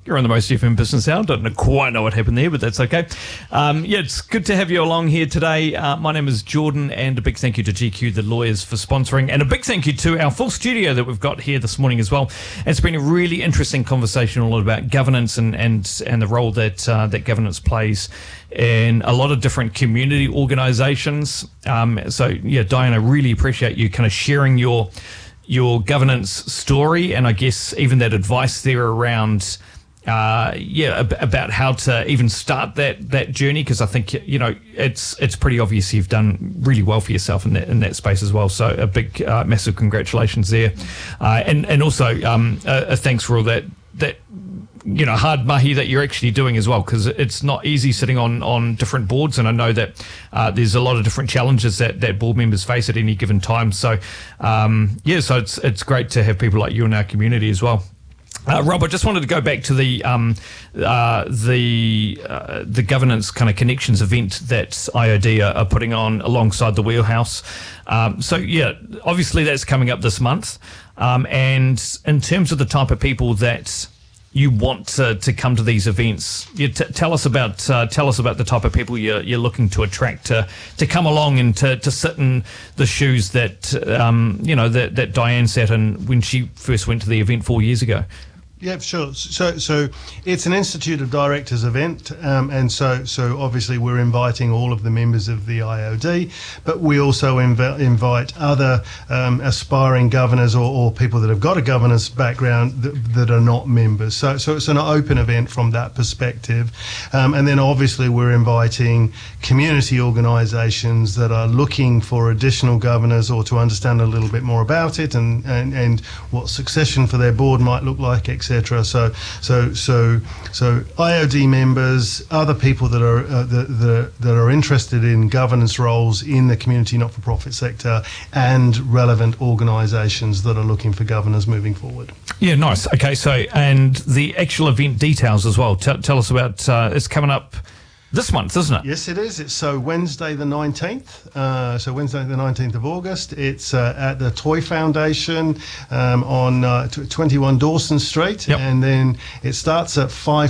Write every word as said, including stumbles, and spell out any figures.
You're on the Most F M Business Hour. Don't know, quite know what happened there, but that's okay. Um, yeah, it's good to have you along here today. Uh, my name is Jordan, and a big thank you to G Q, the lawyers, for sponsoring, and a big thank you to our full studio that we've got here this morning as well. It's been a really interesting conversation all about governance and and, and the role that uh, that governance plays in a lot of different community organisations. Um, so, yeah, Diane, I really appreciate you kind of sharing your your governance story, and I guess even that advice there around Uh, yeah, ab- about how to even start that that journey, because I think, you know, it's it's pretty obvious you've done really well for yourself in that in that space as well. So a big, uh, massive congratulations there, uh, and and also um, a, a thanks for all that that you know hard mahi that you're actually doing as well, because it's not easy sitting on on different boards, and I know that uh, there's a lot of different challenges that that board members face at any given time. So um, yeah, so it's it's great to have people like you in our community as well. Uh, Rob, I just wanted to go back to the um, uh, the uh, the governance kind of connections event that I O D are, are putting on alongside the Wheelhouse. Um, so yeah, obviously that's coming up this month. Um, and in terms of the type of people that you want to, to come to these events, you t- tell us about uh, tell us about the type of people you're, you're looking to attract to to come along and to, to sit in the shoes that um, you know that, that Diane sat in when she first went to the event four years ago. Yeah, sure. So, so it's an Institute of Directors event, um, and so, so obviously we're inviting all of the members of the I O D, but we also inv- invite other um, aspiring governors or, or people that have got a governance background that, that are not members. So, so it's an open event from that perspective, um, and then obviously we're inviting community organisations that are looking for additional governors or to understand a little bit more about it and and, and what succession for their board might look like, et cetera. So, so, so, so I O D members, other people that are uh, that, that that are interested in governance roles in the community not-for-profit sector, and relevant organisations that are looking for governors moving forward. Yeah, nice. Okay, so and the actual event details as well. T- tell us about. Uh, it's coming up this month, isn't it? Yes, it is. It's so Wednesday the nineteenth. Uh, so Wednesday the nineteenth of August. It's uh, at the Toy Foundation um, on uh, twenty-one Dawson Street, yep. and then it starts at five